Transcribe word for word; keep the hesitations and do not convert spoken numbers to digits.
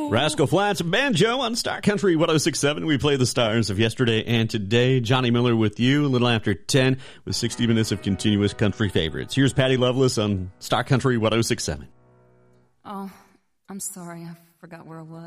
Rascal Flatts Banjo on Star Country one oh six point seven. We play the stars of yesterday and today. Johnny Miller with you a little after ten with sixty minutes of continuous country favorites. Here's Patty Loveless on Star Country one oh six point seven. Oh, I'm sorry. I forgot where I was.